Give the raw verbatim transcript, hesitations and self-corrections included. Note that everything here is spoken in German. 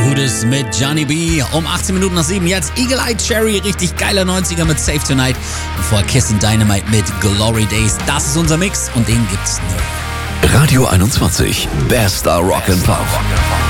Hooters mit Johnny B. Um achtzehn Minuten nach sieben jetzt Eagle Eye Cherry, richtig geiler neunziger mit Save Tonight. Und vorher Kiss and Dynamite mit Glory Days. Das ist unser Mix und den gibt's neu. Radio einundzwanzig, bester Rock and Pop.